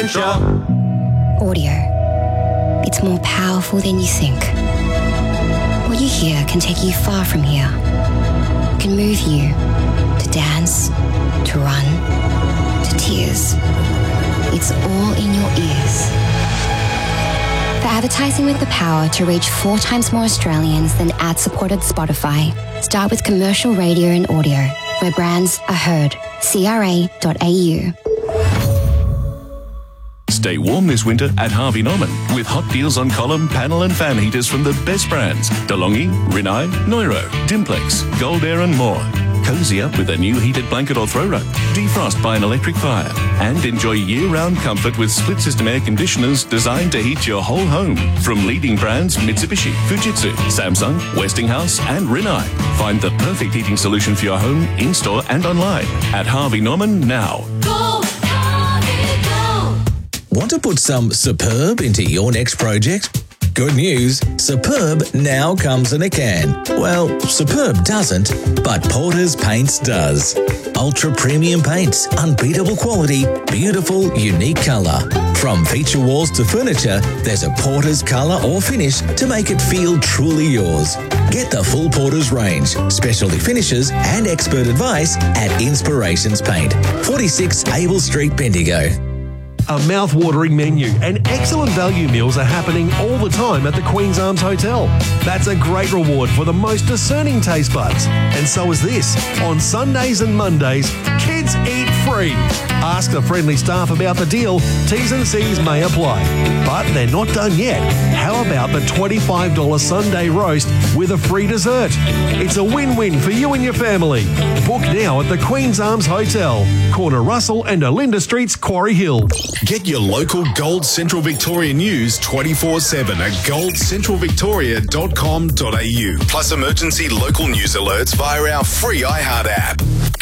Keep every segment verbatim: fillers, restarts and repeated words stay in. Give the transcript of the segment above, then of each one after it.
adventure. Audio. It's more powerful than you think. What you hear can take you far from here. It can move you to dance, to run, to tears. It's all in your ears. For advertising with the power to reach four times more Australians than ad-supported Spotify, start with commercial radio and audio, where brands are heard. C R A dot A U. Stay warm this winter at Harvey Norman with hot deals on column, panel and fan heaters from the best brands. DeLonghi, Rinnai, Neuro, Dimplex, Gold Air and more. Cozy up with a new heated blanket or throw rug. Defrost by an electric fire. And enjoy year-round comfort with split-system air conditioners designed to heat your whole home. From leading brands Mitsubishi, Fujitsu, Samsung, Westinghouse and Rinnai. Find the perfect heating solution for your home, in-store and online at Harvey Norman now. Go, Harvey, go! Want to put some superb into your next project? Good news, Superb now comes in a can. Well, Superb doesn't, but Porter's Paints does. Ultra premium paints, unbeatable quality, beautiful, unique colour. From feature walls to furniture, there's a Porter's colour or finish to make it feel truly yours. Get the full Porter's range, specialty finishes and expert advice at Inspirations Paint, forty-six Abel Street, Bendigo. A mouth-watering menu and excellent value meals are happening all the time at the Queen's Arms Hotel. That's a great reward for the most discerning taste buds. And so is this. On Sundays and Mondays, kids eat free. Ask the friendly staff about the deal. T's and C's may apply. But they're not done yet. How about the twenty-five dollars Sunday roast with a free dessert? It's a win-win for you and your family. Book now at the Queen's Arms Hotel, corner Russell and Olinda Streets, Quarry Hill. Get your local Gold Central Victoria news twenty-four seven at gold central victoria dot com dot a u. Plus emergency local news alerts via our free iHeart app.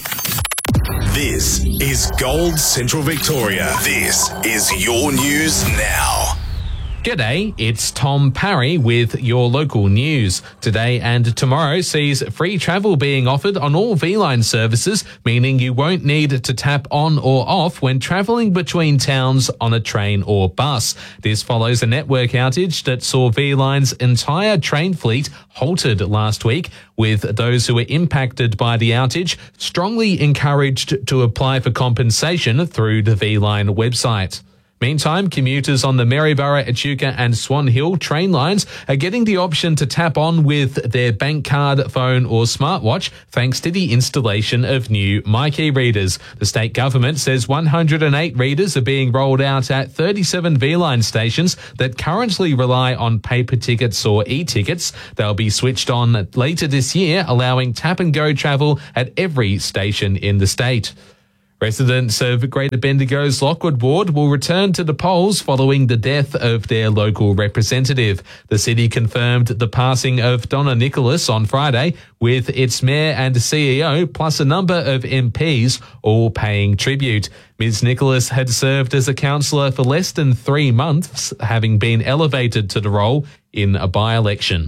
This is Gold Central Victoria. This is your news now. G'day, it's Tom Parry with your local news. Today and tomorrow sees free travel being offered on all V-Line services, meaning you won't need to tap on or off when travelling between towns on a train or bus. This follows a network outage that saw V-Line's entire train fleet halted last week, with those who were impacted by the outage strongly encouraged to apply for compensation through the V-Line website. Meantime, commuters on the Maryborough, Echuca and Swan Hill train lines are getting the option to tap on with their bank card, phone or smartwatch thanks to the installation of new MyKey readers. The state government says one hundred eight readers are being rolled out at thirty-seven V-Line stations that currently rely on paper tickets or e-tickets. They'll be switched on later this year, allowing tap-and-go travel at every station in the state. Residents of Greater Bendigo's Lockwood Ward will return to the polls following the death of their local representative. The city confirmed the passing of Donna Nicholas on Friday, with its mayor and C E O plus a number of M Ps all paying tribute. Miz Nicholas had served as a councillor for less than three months, having been elevated to the role in a by-election.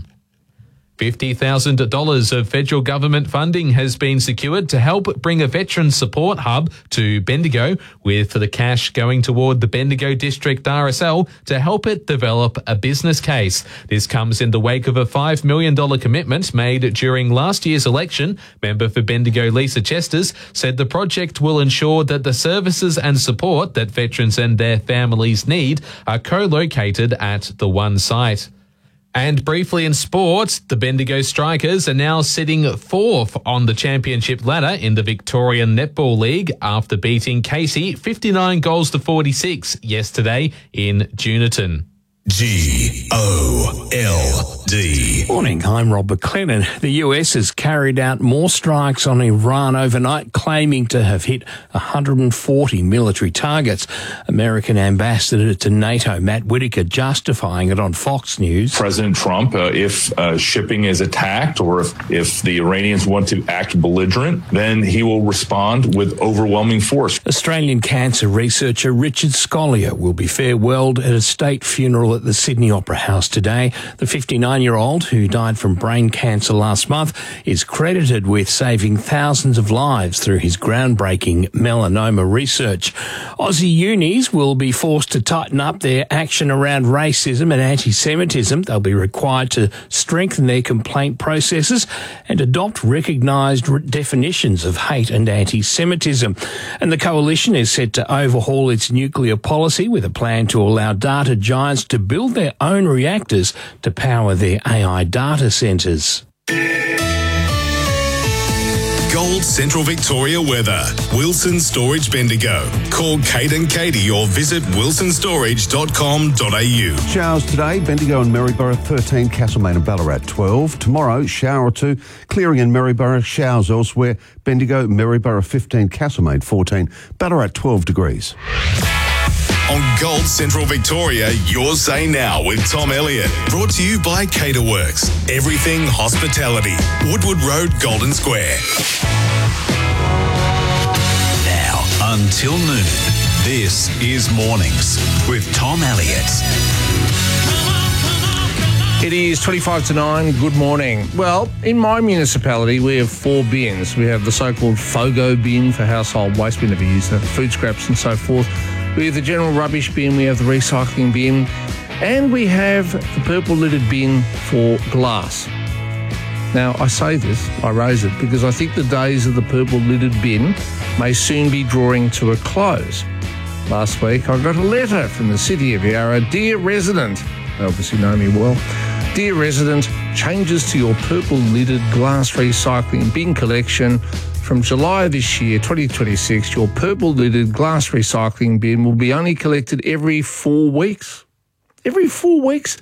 fifty thousand dollars of federal government funding has been secured to help bring a veteran support hub to Bendigo, with the cash going toward the Bendigo District R S L to help it develop a business case. This comes in the wake of a five million dollars commitment made during last year's election. Member for Bendigo Lisa Chesters said the project will ensure that the services and support that veterans and their families need are co-located at the one site. And briefly in sport, the Bendigo Strikers are now sitting fourth on the championship ladder in the Victorian Netball League after beating Casey fifty-nine goals to forty-six yesterday in Juneton. G O L D. Morning, I'm Rob McLennan. The U S has carried out more strikes on Iran overnight, claiming to have hit one hundred forty military targets. American ambassador to NATO, Matt Whitaker, justifying it on Fox News. President Trump, uh, if uh, shipping is attacked or if, if the Iranians want to act belligerent, then he will respond with overwhelming force. Australian cancer researcher Richard Scolyer will be farewelled at a state funeral at the Sydney Opera House today. The fifty-nine-year-old, who died from brain cancer last month, is credited with saving thousands of lives through his groundbreaking melanoma research. Aussie unis will be forced to tighten up their action around racism and anti-Semitism. They'll be required to strengthen their complaint processes and adopt recognised re- definitions of hate and anti-Semitism. And the coalition is set to overhaul its nuclear policy with a plan to allow data giants to build their own reactors to power their A I data centres. Gold Central Victoria weather. Wilson Storage Bendigo. Call Kate and Katie or visit wilson storage dot com dot a u. Showers today, Bendigo and Maryborough thirteen, Castlemaine and Ballarat twelve. Tomorrow, shower or two, clearing in Maryborough, showers elsewhere. Bendigo, Maryborough fifteen, Castlemaine fourteen, Ballarat twelve degrees. On Gold Central Victoria, your say now with Tom Elliott. Brought to you by Caterworks. Everything hospitality. Woodward Road, Golden Square. Now until noon, this is Mornings with Tom Elliott. It is twenty-five to nine. Good morning. Well, in my municipality, we have four bins. We have the so-called FOGO bin for household waste. We never use that, food scraps and so forth. We have the general rubbish bin, we have the recycling bin, and we have the purple lidded bin for glass. Now, I say this, I raise it, because I think the days of the purple lidded bin may soon be drawing to a close. Last week, I got a letter from the City of Yarra. Dear resident, they obviously know me well. Dear resident, changes to your purple lidded glass recycling bin collection. From July this year, twenty twenty-six, your purple lidded glass recycling bin will be only collected every four weeks. Every four weeks?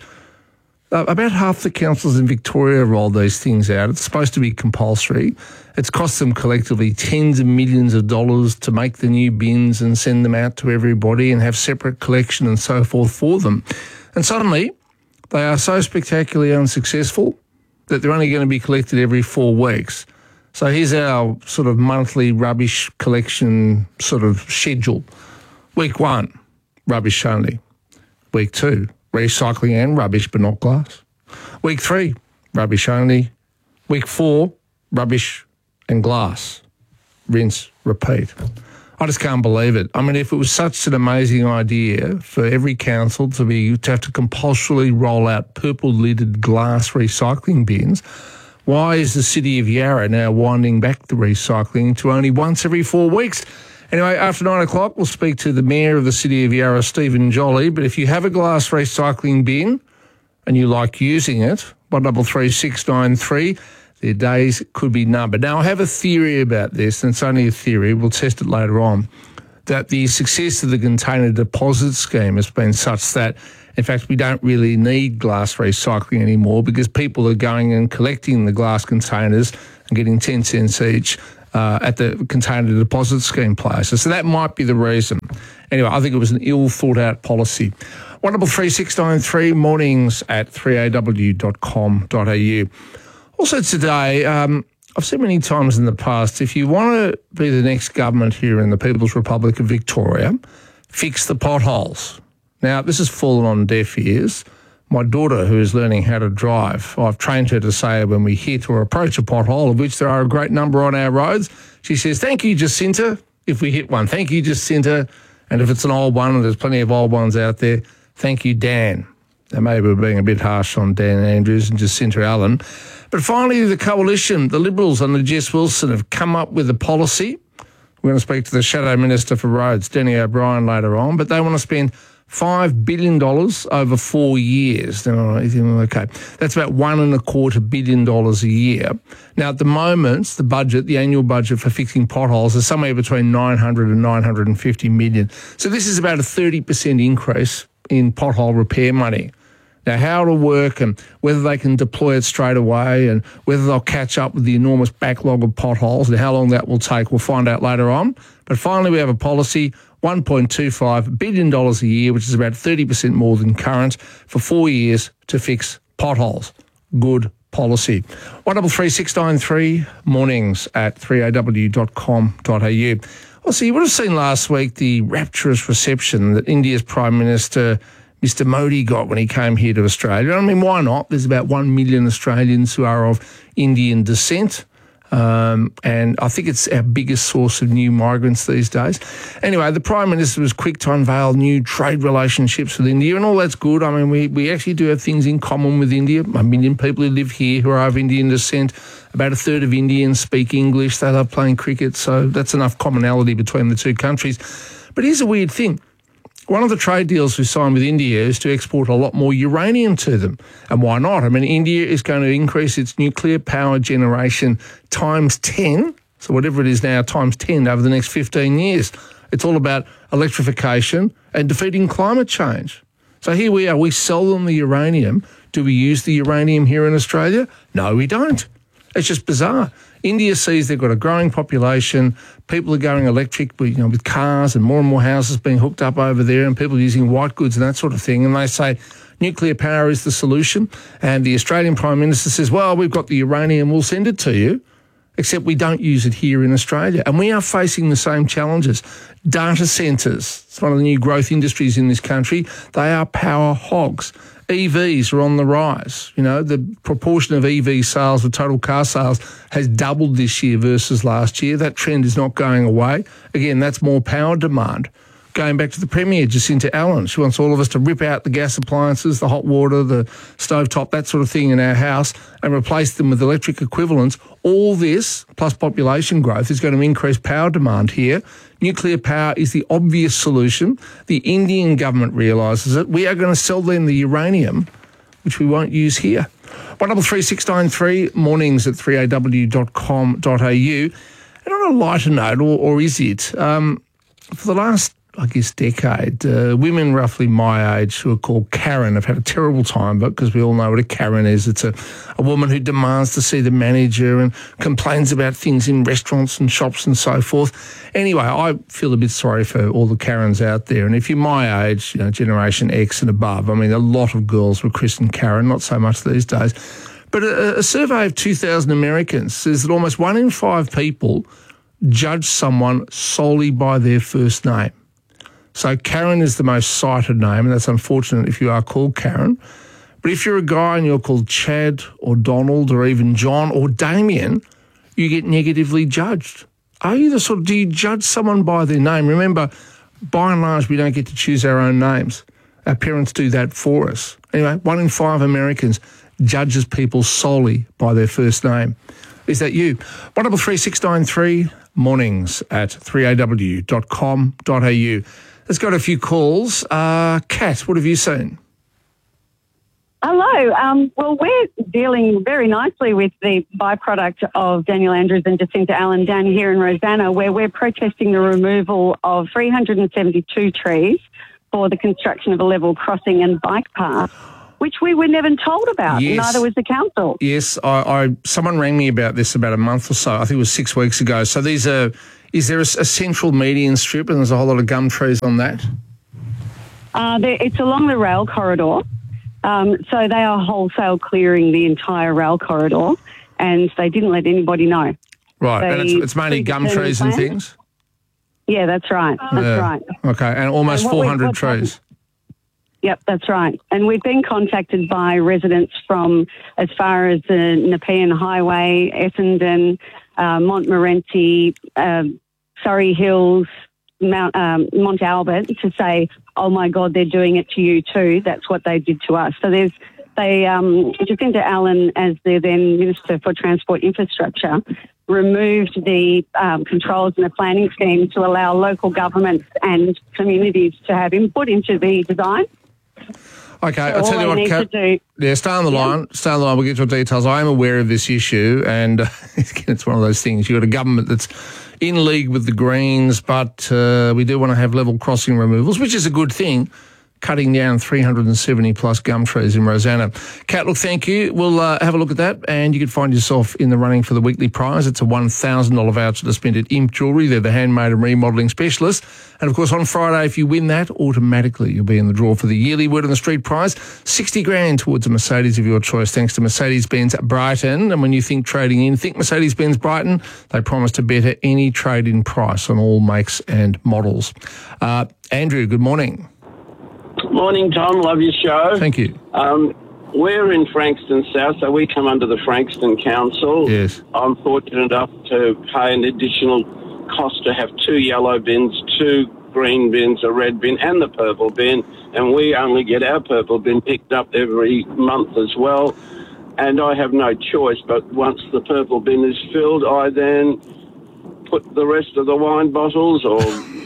Uh, about half the councils in Victoria roll these things out. It's supposed to be compulsory. It's cost them collectively tens of millions of dollars to make the new bins and send them out to everybody and have separate collection and so forth for them. And suddenly, they are so spectacularly unsuccessful that they're only going to be collected every four weeks. So here's our sort of monthly rubbish collection sort of schedule. Week one, rubbish only. Week two, recycling and rubbish but not glass. Week three, rubbish only. Week four, rubbish and glass. Rinse, repeat. I just can't believe it. I mean, if it was such an amazing idea for every council to be to have to compulsorily roll out purple lidded glass recycling bins, why is the City of Yarra now winding back the recycling to only once every four weeks? Anyway, after nine o'clock, we'll speak to the Mayor of the City of Yarra, Stephen Jolly. But if you have a glass recycling bin and you like using it, one double three six nine three, their days could be numbered. Now, I have a theory about this, and it's only a theory. We'll test it later on, that the success of the container deposit scheme has been such that, in fact, we don't really need glass recycling anymore because people are going and collecting the glass containers and getting ten cents each uh, at the container deposit scheme places. So that might be the reason. Anyway, I think it was an ill thought out policy. one double three six nine three, mornings at three a w dot com dot a u. Also today, um, I've said many times in the past, if you want to be the next government here in the People's Republic of Victoria, fix the potholes. Now, this has fallen on deaf ears. My daughter, who is learning how to drive, I've trained her to say when we hit or approach a pothole, of which there are a great number on our roads, she says, thank you, Jacinta, if we hit one. Thank you, Jacinta. And if it's an old one, and there's plenty of old ones out there, thank you, Dan. Now, maybe we're being a bit harsh on Dan Andrews and Jacinta Allen. But finally, the coalition, the Liberals under Jess Wilson, have come up with a policy. We're going to speak to the Shadow Minister for Roads, Denny O'Brien, later on, but they want to spend five billion dollars over four years. Now, okay, that's about one and a quarter billion dollars a year. Now, at the moment, the budget, the annual budget for fixing potholes is somewhere between nine hundred and nine hundred fifty million. So this is about a thirty percent increase in pothole repair money. Now, how it'll work and whether they can deploy it straight away and whether they'll catch up with the enormous backlog of potholes and how long that will take, we'll find out later on. But finally, we have a policy, one point two five billion dollars a year, which is about thirty percent more than current, for four years to fix potholes. Good policy. one double three six nine three, mornings at three a w dot com dot a u. Also, you would have seen last week the rapturous reception that India's Prime Minister Mister Modi got when he came here to Australia. I mean, why not? There's about one million Australians who are of Indian descent. Um, and I think it's our biggest source of new migrants these days. Anyway, the Prime Minister was quick to unveil new trade relationships with India, and all that's good. I mean, we, we actually do have things in common with India. A million people who live here who are of Indian descent. About a third of Indians speak English. They love playing cricket, so that's enough commonality between the two countries. But here's a weird thing. One of the trade deals we signed with India is to export a lot more uranium to them. And why not? I mean, India is going to increase its nuclear power generation times ten, so whatever it is now, times ten over the next fifteen years. It's all about electrification and defeating climate change. So here we are, we sell them the uranium. Do we use the uranium here in Australia? No, we don't. It's just bizarre. India sees they've got a growing population. People are going electric, you know, with cars and more and more houses being hooked up over there and people using white goods and that sort of thing. And they say nuclear power is the solution. And the Australian Prime Minister says, well, we've got the uranium, we'll send it to you, except we don't use it here in Australia. And we are facing the same challenges. Data centres, it's one of the new growth industries in this country. They are power hogs. E Vs are on the rise. You know, the proportion of E V sales of total car sales has doubled this year versus last year. That trend is not going away. Again, that's more power demand. Going back to the Premier, Jacinta Allen, she wants all of us to rip out the gas appliances, the hot water, the stovetop, that sort of thing in our house and replace them with electric equivalents. All this, plus population growth, is going to increase power demand here. Nuclear power is the obvious solution. The Indian government realises it. We are going to sell them the uranium, which we won't use here. one double three six nine three, mornings at three a w dot com dot a u. And on a lighter note, or, or is it, um, for the last, I guess, decade, uh, women roughly my age who are called Karen have had a terrible time, but because we all know what a Karen is. It's a, a woman who demands to see the manager and complains about things in restaurants and shops and so forth. Anyway, I feel a bit sorry for all the Karens out there. And if you're my age, you know, Generation X and above, I mean, a lot of girls were christened Karen, not so much these days. But a, a survey of two thousand Americans says that almost one in five people judge someone solely by their first name. So Karen is the most cited name, and that's unfortunate if you are called Karen. But if you're a guy and you're called Chad or Donald or even John or Damien, you get negatively judged. Are you the sort of, do you judge someone by their name? Remember, by and large, we don't get to choose our own names. Our parents do that for us. Anyway, one in five Americans judges people solely by their first name. Is that you? one double three six nine three, mornings at three a w dot com dot a u. Let's go to a few calls. Uh, Kat, what have you seen? Hello. Um, well, we're dealing very nicely with the byproduct of Daniel Andrews and Jacinta Allen down here in Rosanna, where we're protesting the removal of three hundred seventy-two trees for the construction of a level crossing and bike path, which we were never told about. Yes. Neither was the council. Yes, I, I someone rang me about this about a month or so. I think it was six weeks ago. So these are, is there a, a central median strip and there's a whole lot of gum trees on that? Uh, it's along the rail corridor. Um, so they are wholesale clearing the entire rail corridor, and they didn't let anybody know. Right, They and it's, it's mainly gum trees and plan. things? Yeah, that's right. That's Yeah. right. Okay, and almost And what we- four hundred what's trees. Yep, that's right. And we've been contacted by residents from as far as the Nepean Highway, Essendon, uh, Montmorency, uh, Surrey Hills, Mount, um, Mont Albert, to say, oh my God, they're doing it to you too. That's what they did to us. So there's, they, um, Jacinta Allen, as the then Minister for Transport Infrastructure, removed the um, controls and the planning scheme to allow local governments and communities to have input into the design. Okay, So I'll tell all you they what, need Kat, to do- yeah, stay on the Yeah. line, stay on the line, we'll get your details. I am aware of this issue, and uh, it's one of those things. You've got a government that's in league with the Greens, but uh, we do want to have level crossing removals, which is a good thing, cutting down three hundred seventy plus gum trees in Rosanna. Kat, look, thank you. We'll uh, have a look at that, and you can find yourself in the running for the weekly prize. It's a one thousand dollars voucher to spend at Imp Jewellery. They're the handmade and remodelling specialists. And, of course, on Friday, if you win that, automatically you'll be in the draw for the yearly Word on the Street prize, sixty grand towards a Mercedes of your choice, thanks to Mercedes-Benz Brighton. And when you think trading in, think Mercedes-Benz Brighton. They promise to better any trade-in price on all makes and models. Uh, Andrew, good morning. Morning, Tom. Love your show. Thank you. Um, we're in Frankston South, so we come under the Frankston Council. Yes. I'm fortunate enough to pay an additional cost to have two yellow bins, two green bins, a red bin, and the purple bin, and we only get our purple bin picked up every month as well. And I have no choice, but once the purple bin is filled, I then put the rest of the wine bottles or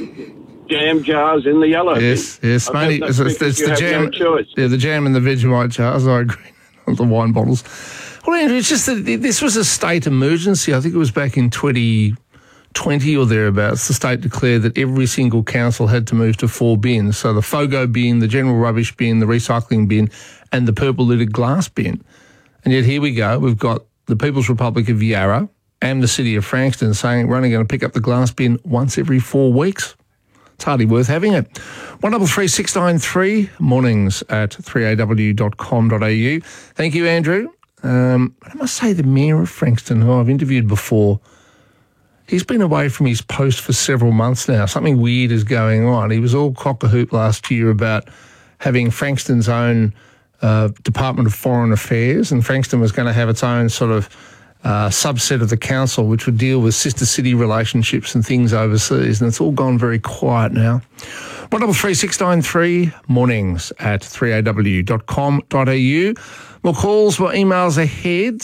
jam jars in the yellow Yes, bin. yes, I mate. bet It's, that's it's, because it's you the have jam. no choice. Yeah, the jam and the Vegemite jars. I agree. The wine bottles. Well, Andrew, it's just that this was a state emergency. I think it was back in twenty twenty or thereabouts. The state declared that every single council had to move to four bins. So the FOGO bin, the general rubbish bin, the recycling bin, and the purple lidded glass bin. And yet here we go. We've got the People's Republic of Yarra and the City of Frankston saying we're only going to pick up the glass bin once every four weeks. It's hardly worth having it. one double three six nine three, mornings at three a w dot com dot a u. Thank you, Andrew. Um, I must say the Mayor of Frankston, who I've interviewed before, he's been away from his post for several months now. Something weird is going on. He was all cock-a-hoop last year about having Frankston's own uh, Department of Foreign Affairs, and Frankston was going to have its own sort of Uh, subset of the council, which would deal with sister city relationships and things overseas, and it's all gone very quiet now. one double three six nine three, mornings at three a w dot com dot a u. More calls, more emails ahead.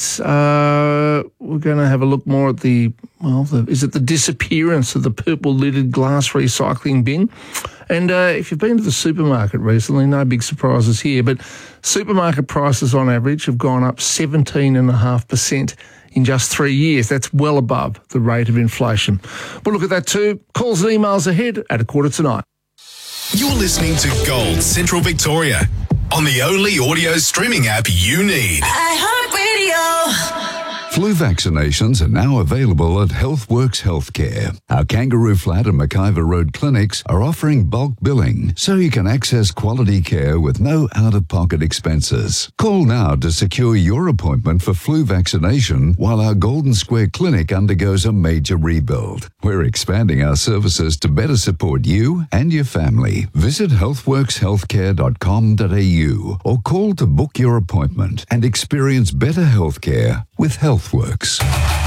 Uh, we're going to have a look more at the, well, the, is it the disappearance of the purple lidded glass recycling bin? And uh, if you've been to the supermarket recently, no big surprises here, but supermarket prices on average have gone up seventeen point five percent in just three years. That's well above the rate of inflation. We'll look at that too. Calls and emails ahead at a quarter to nine. You're listening to Gold Central Victoria on the only audio streaming app you need. iHeartRadio. Flu vaccinations are now available at HealthWorks Healthcare. Our Kangaroo Flat and McIver Road clinics are offering bulk billing so you can access quality care with no out-of-pocket expenses. Call now to secure your appointment for flu vaccination while our Golden Square Clinic undergoes a major rebuild. We're expanding our services to better support you and your family. Visit healthworks healthcare dot com dot a u or call to book your appointment and experience better healthcare with HealthWorks.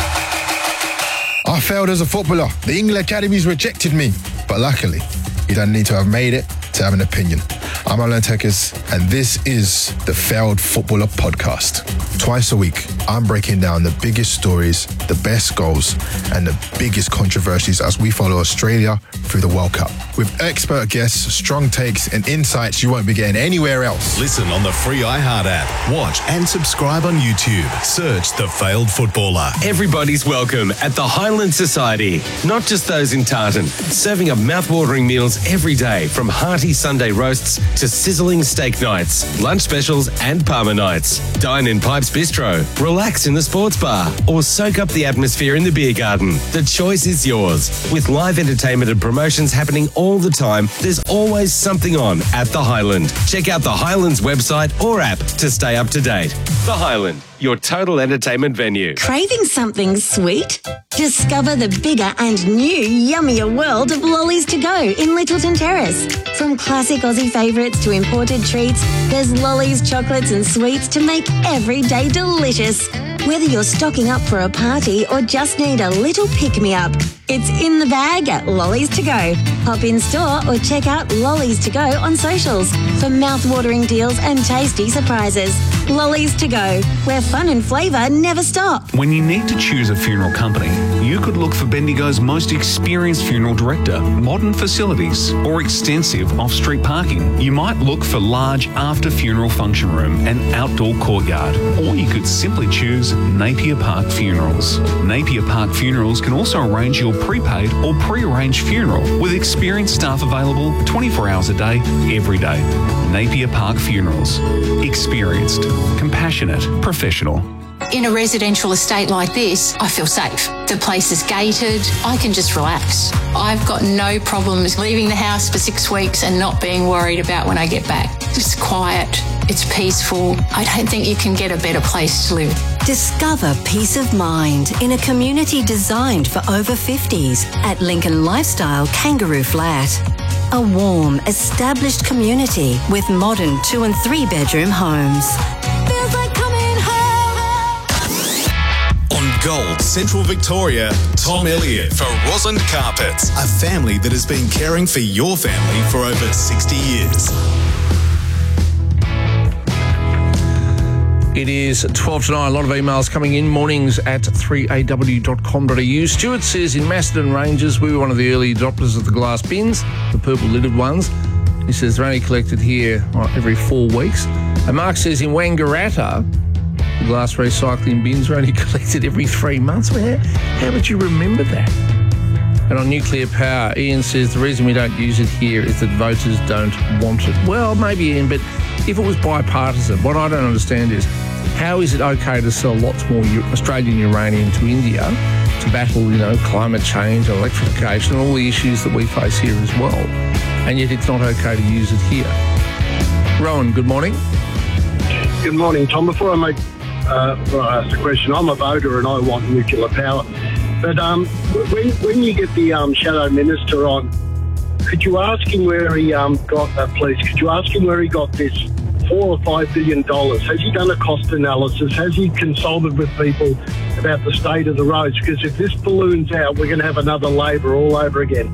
I failed as a footballer. The England Academies rejected me. But luckily, you don't need to have made it to have an opinion. I'm Alan Tekes, and this is the Failed Footballer Podcast. Twice a week, I'm breaking down the biggest stories, the best goals, and the biggest controversies as we follow Australia through the World Cup. With expert guests, strong takes, and insights you won't be getting anywhere else. Listen on the free iHeart app. Watch and subscribe on YouTube. Search The Failed Footballer. Everybody's welcome at the Highland Society. Not just those in Tartan. Serving up mouth-watering meals every day, from hearty Sunday roasts to sizzling steak nights, lunch specials and Parma nights. Dine in Pipes Bistro, relax in the sports bar, or soak up the atmosphere in the beer garden. The choice is yours. With live entertainment and promotions happening all the time, there's always something on at the Highland. Check out the Highland's website or app to stay up to date. The Highland, your total entertainment venue. Craving something sweet? Discover the bigger and new yummier world of Lollies to Go in Littleton Terrace. From classic Aussie favourites to imported treats, there's Lollies, chocolates and sweets to make every day delicious. Whether you're stocking up for a party or just need a little pick-me-up, it's in the bag at Lollies to Go. Hop in store or check out Lollies to Go on socials for mouth-watering deals and tasty surprises. Lollies to Go, where fun and flavour never stop. When you need to choose a funeral company, you could look for Bendigo's most experienced funeral director, modern facilities, or extensive off-street parking. You might look for large after-funeral function room and outdoor courtyard, or you could simply choose Napier Park Funerals. Napier Park Funerals can also arrange your prepaid or pre-arranged funeral with experienced staff available twenty-four hours a day, every day. Napier Park Funerals. Experienced, compassionate, professional. In a residential estate like this, I feel safe. The place is gated. I can just relax. I've got no problems leaving the house for six weeks and not being worried about when I get back. It's quiet. It's peaceful. I don't think you can get a better place to live. Discover peace of mind in a community designed for over fifties at Lincoln Lifestyle Kangaroo Flat. A warm, established community with modern two and three bedroom homes. Feels like coming home. On Gold Central Victoria, Tom Elliott for Rosalind Carpets, a family that has been caring for your family for over sixty years. It is twelve to nine. A lot of emails coming in. Mornings at three a w dot com dot a u. Stuart says in Macedon Ranges, we were one of the early adopters of the glass bins, the purple lidded ones. He says they're only collected here every four weeks. And Mark says in Wangaratta, the glass recycling bins are only collected every three months. Well, how, how would you remember that? And on nuclear power, Ian says the reason we don't use it here is that voters don't want it. Well, maybe, Ian, but if it was bipartisan, what I don't understand is how is it okay to sell lots more Australian uranium to India to battle, you know, climate change, electrification, and all the issues that we face here as well, and yet it's not okay to use it here? Rowan, good morning. Good morning, Tom. Before I make uh, before I ask the question, I'm a voter and I want nuclear power. But um, when when you get the um, shadow minister on, could you ask him where he um, got that, please? Could you ask him where he got this four or five billion dollars? Has he done a cost analysis? Has he consulted with people about the state of the roads? Because if this balloons out, we're going to have another Labor all over again.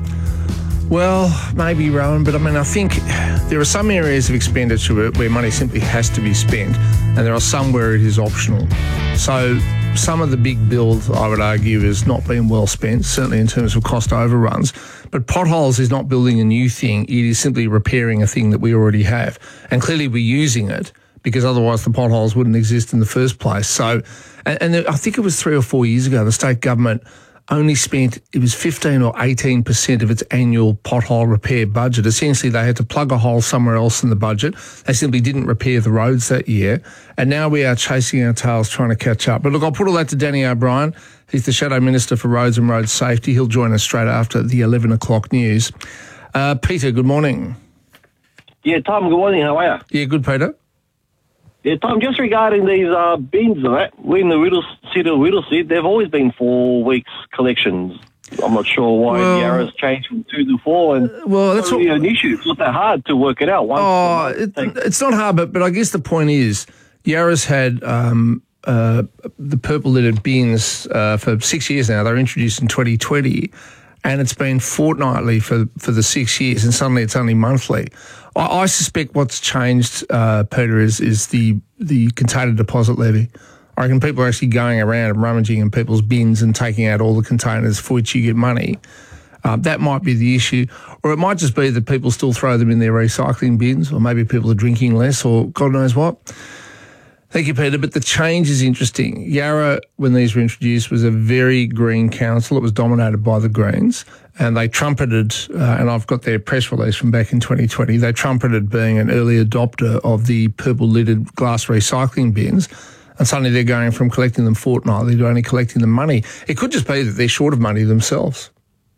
Well, maybe, Rowan, but I mean, I think there are some areas of expenditure where money simply has to be spent, and there are some where it is optional. So some of the big build, I would argue, has not been well spent, certainly in terms of cost overruns. But potholes is not building a new thing. It is simply repairing a thing that we already have. And clearly we're using it because otherwise the potholes wouldn't exist in the first place. So, and, and I think it was three or four years ago, the state government only spent, it was fifteen or eighteen percent of its annual pothole repair budget. Essentially, they had to plug a hole somewhere else in the budget. They simply didn't repair the roads that year. And now we are chasing our tails trying to catch up. But look, I'll put all that to Danny O'Brien. He's the Shadow Minister for Roads and Road Safety. He'll join us straight after the eleven o'clock news. Uh, Peter, good morning. Yeah, Tom, good morning. How are you? Yeah, good, Peter. Yeah, Tom, just regarding these uh, bins, right? We're in the Riddle, city of Whittlesea. They've always been four weeks collections. I'm not sure why well, Yarra's changed from two to four. And well, that's really what, an issue. It's not that hard to work it out. Once oh, it, it's not hard, but, but I guess the point is Yarra's had um, uh, the purple lidded bins uh, for six years now. They were introduced in twenty twenty, and it's been fortnightly for, for the six years, and suddenly it's only monthly. I, I suspect what's changed, uh, Peter, is is the the container deposit levy. I reckon people are actually going around and rummaging in people's bins and taking out all the containers for which you get money. Uh, that might be the issue. Or it might just be that people still throw them in their recycling bins, or maybe people are drinking less, or God knows what. Thank you, Peter. But the change is interesting. Yarra, when these were introduced, was a very green council. It was dominated by the Greens, and they trumpeted, uh, and I've got their press release from back in twenty twenty, they trumpeted being an early adopter of the purple-lidded glass recycling bins, and suddenly they're going from collecting them fortnightly to only collecting them money. It could just be that they're short of money themselves.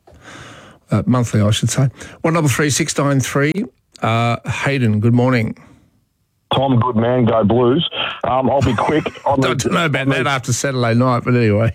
Uh, monthly, I should say. one double three six nine three. Uh, Hayden, good morning. Tom, good man, go Blues. Um, I'll be quick. I don't know about that after Saturday night, but anyway.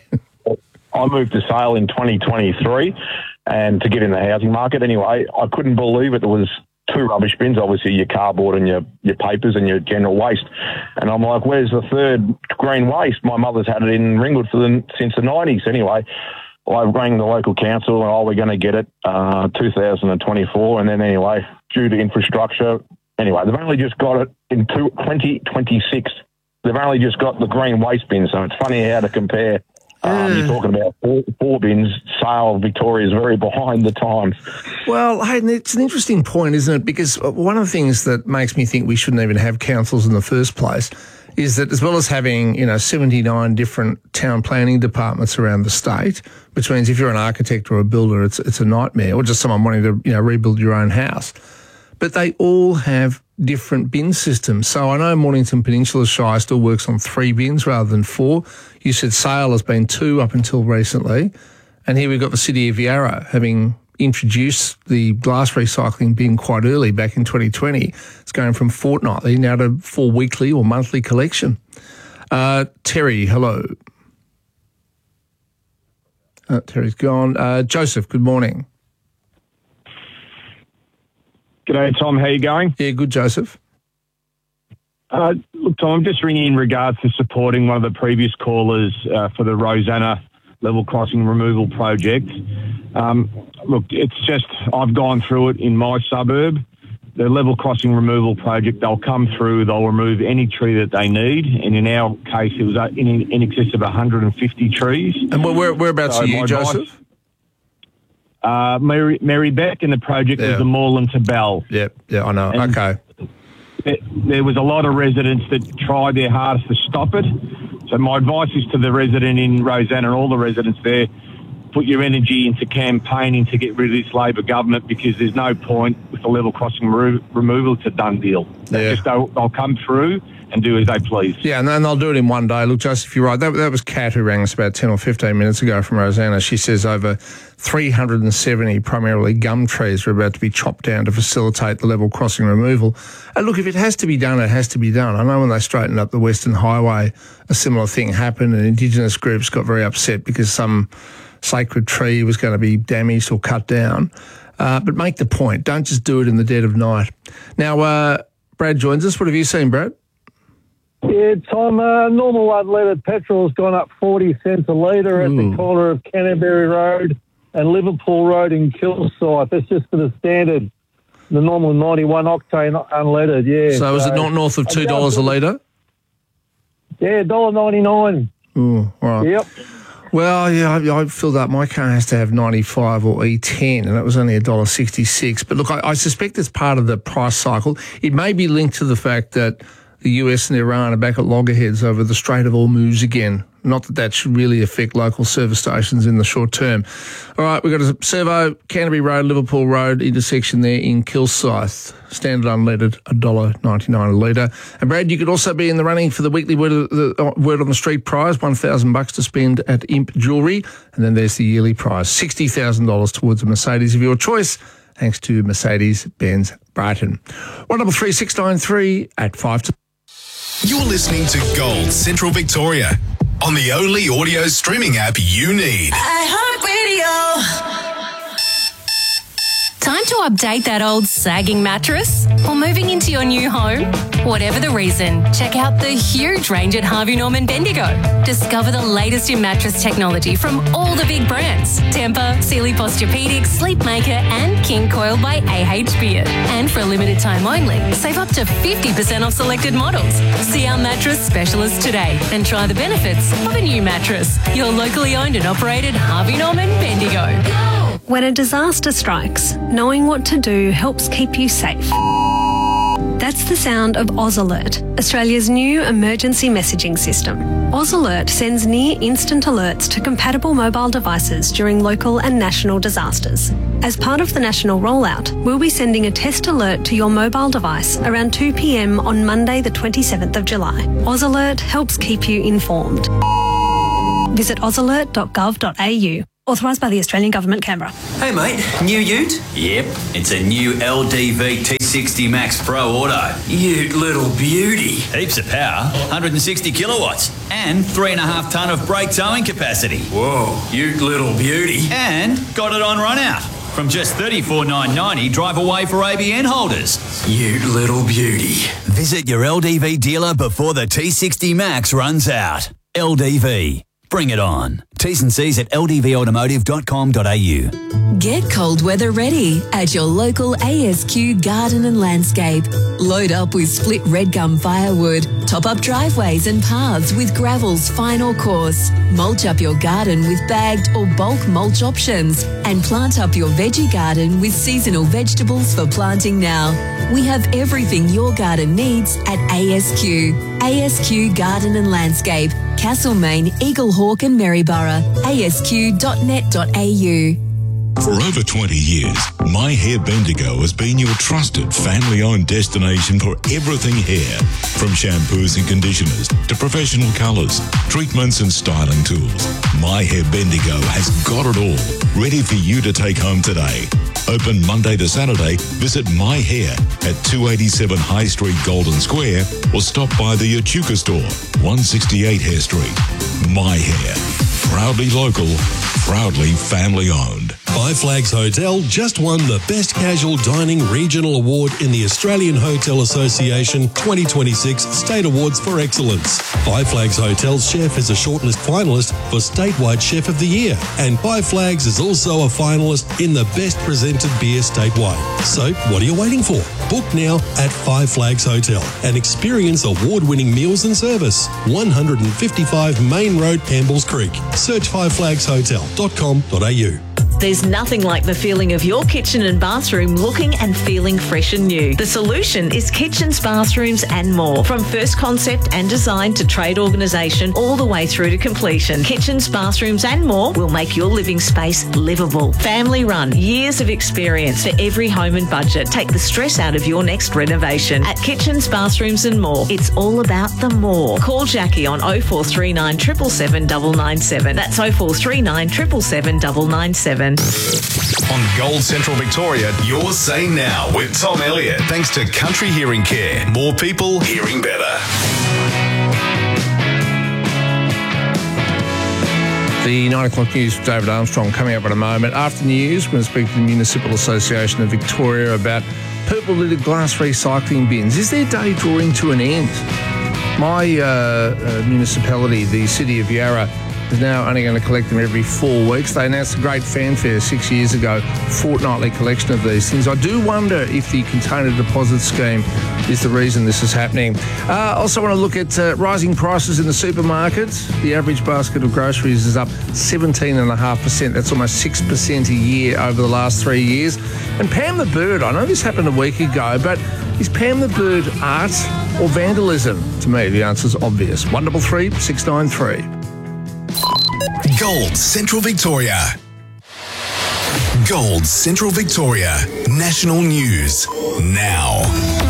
I moved to Sale in twenty twenty-three and to get in the housing market. Anyway, I couldn't believe it. There was two rubbish bins, obviously your cardboard and your, your papers and your general waste. And I'm like, where's the third green waste? My mother's had it in Ringwood for the, since the nineties. Anyway, I rang the local council and, oh, we're going to get it uh, two thousand twenty-four. And then anyway, due to infrastructure, anyway, they've only just got it in twenty twenty-six. They've only just got the green waste bin, so it's funny how to compare. Um, you're talking about four, four bins. Sale, Victoria is very behind the times. Well, Hayden, it's an interesting point, isn't it? Because one of the things that makes me think we shouldn't even have councils in the first place is that, as well as having, you know, seventy-nine different town planning departments around the state, which means if you're an architect or a builder, it's it's a nightmare, or just someone wanting to, you know, rebuild your own house. But they all have different bin systems. So I know Mornington Peninsula Shire still works on three bins rather than four. You said Sale has been two up until recently. And here we've got the City of Yarra having introduced the glass recycling bin quite early back in twenty twenty. It's going from fortnightly now to four weekly or monthly collection. Uh, Terry, hello. Uh, Terry's gone. Uh, Joseph, good morning. G'day, Tom. How you going? Yeah, good, Joseph. Uh, look, Tom, I'm just ringing in regards to supporting one of the previous callers uh, for the Rosanna level crossing removal project. Um, look, it's just, I've gone through it in my suburb. The level crossing removal project, they'll come through, they'll remove any tree that they need. And in our case, it was in, in excess of one hundred fifty trees. And where, whereabouts So are you, my Joseph? advice- Uh, Mary, Mary Beck, and the project Yeah. was the Moreland to Bell. Yep, yeah, I know. And okay. There, there was a lot of residents that tried their hardest to stop it. So my advice is to the resident in Rosanna and all the residents there, put your energy into campaigning to get rid of this Labor government, because there's no point with the level crossing remo- removal. It's a done deal. They Yeah. just they'll, they'll come through and do as they please. Yeah, and then they'll do it in one day. Look, Joseph, you're right. That, that was Kat who rang us about ten or fifteen minutes ago from Rosanna. She says over three hundred seventy primarily gum trees are about to be chopped down to facilitate the level crossing removal. And look, if it has to be done, it has to be done. I know when they straightened up the Western Highway, a similar thing happened, and Indigenous groups got very upset because some sacred tree was going to be damaged or cut down. Uh, but make the point. Don't just do it in the dead of night. Now, uh, Brad joins us. What have you seen, Brad? Yeah, Tom, uh, normal unleaded petrol has gone up forty cents a litre at the corner of Canterbury Road and Liverpool Road in Kilsyth. That's just for the standard, the normal ninety-one octane unleaded, yeah. So is it not north of two dollars a litre? Yeah, one dollar ninety-nine. Ooh, all right. Yep. Well, yeah, I, I filled up. My car has to have ninety-five or E ten, and it was only one dollar sixty-six. But look, I, I suspect it's part of the price cycle. It may be linked to the fact that the U S and Iran are back at loggerheads over the Strait of Hormuz again. Not that that should really affect local service stations in the short term. All right, we've got a Servo, Canterbury Road, Liverpool Road intersection there in Kilsyth. Standard unleaded, one dollar ninety-nine a litre. And Brad, you could also be in the running for the weekly Word, of the, uh, word on the Street prize, one thousand bucks to spend at Imp Jewellery. And then there's the yearly prize, sixty thousand dollars towards a Mercedes of your choice, thanks to Mercedes-Benz Brighton. one double three six nine three at five to... You're listening to Gold Central Victoria on the only audio streaming app you need. iHeartRadio. Time to update that old sagging mattress? Or moving into your new home? Whatever the reason, check out the huge range at Harvey Norman Bendigo. Discover the latest in mattress technology from all the big brands. Tempur, Sealy Posturepedic, Sleepmaker and King Coil by A H Beard. And for a limited time only, save up to fifty percent off selected models. See our mattress specialist today and try the benefits of a new mattress. Your locally owned and operated Harvey Norman Bendigo. When a disaster strikes, knowing what to do helps keep you safe. That's the sound of Oz Alert, Australia's new emergency messaging system. Oz Alert sends near-instant alerts to compatible mobile devices during local and national disasters. As part of the national rollout, we'll be sending a test alert to your mobile device around two p.m. on Monday the twenty-seventh of July. Oz Alert helps keep you informed. Visit oz alert dot gov dot a u. Authorised by the Australian Government, Canberra. Hey mate, new ute? Yep, it's a new L D V T sixty Max Pro Auto. Ute little beauty. Heaps of power, one hundred sixty kilowatts, and three and a half tonne of brake towing capacity. Whoa, ute little beauty. And got it on run out. From just thirty-four thousand nine hundred ninety dollars, drive away for A B N holders. Ute little beauty. Visit your L D V dealer before the T sixty Max runs out. L D V. Bring it on. T's and C's at l d v automotive dot com dot a u. Get cold weather ready at your local A S Q Garden and Landscape. Load up with split red gum firewood, top up driveways and paths with gravels fine or coarse, mulch up your garden with bagged or bulk mulch options, and plant up your veggie garden with seasonal vegetables for planting now. We have everything your garden needs at A S Q. A S Q Garden and Landscape, Castlemaine, Eaglehawk and Maryborough. a s q dot net dot a u. For over twenty years, My Hair Bendigo has been your trusted family-owned destination for everything hair. From shampoos and conditioners to professional colours, treatments and styling tools. My Hair Bendigo has got it all, ready for you to take home today. Open Monday to Saturday, visit My Hair at two eighty-seven High Street, Golden Square, or stop by the Echuca store, one sixty-eight Hare Street. My Hair. Proudly local, proudly family-owned. Five Flags Hotel just won the Best Casual Dining Regional Award in the Australian Hotel Association twenty twenty-six State Awards for Excellence. Five Flags Hotel's chef is a shortlist finalist for Statewide Chef of the Year, and Five Flags is also a finalist in the Best Presented Beer statewide. So, what are you waiting for? Book now at Five Flags Hotel and experience award-winning meals and service. one fifty-five Main Road, Campbell's Creek. Search five flags hotel dot com dot a u. There's nothing like the feeling of your kitchen and bathroom looking and feeling fresh and new. The solution is kitchens, bathrooms and more. From first concept and design to trade organisation all the way through to completion. Kitchens, bathrooms and more will make your living space livable. Family run, years of experience for every home and budget. Take the stress out of your next renovation. At Kitchens, Bathrooms and More, it's all about the more. Call Jackie on oh four three nine, seven seven seven, nine nine seven. That's oh four three nine, seven seven seven, nine nine seven. On Gold Central Victoria, you're Say Now with Tom Elliott. Thanks to Country Hearing Care. More people hearing better. The nine o'clock news with David Armstrong coming up in a moment. After news, we're going to speak to the Municipal Association of Victoria about purple-lidded glass recycling bins. Is their day drawing to an end? My uh, uh, municipality, the City of Yarra, is now only going to collect them every four weeks. They announced a great fanfare six years ago, fortnightly collection of these things. I do wonder if the container deposit scheme is the reason this is happening. I uh, also want to look at uh, rising prices in the supermarkets. The average basket of groceries is up seventeen point five percent. That's almost six percent a year over the last three years. And Pam the Bird, I know this happened a week ago, but is Pam the Bird art or vandalism? To me, the answer's obvious. one double three six nine three. Gold Central Victoria. Gold Central Victoria. National News now.